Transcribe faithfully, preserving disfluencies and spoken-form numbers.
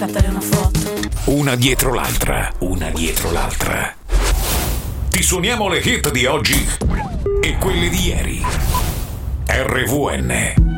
scattare una foto. Una dietro l'altra, una dietro l'altra. Ti suoniamo le hit di oggi e quelle di ieri. R V N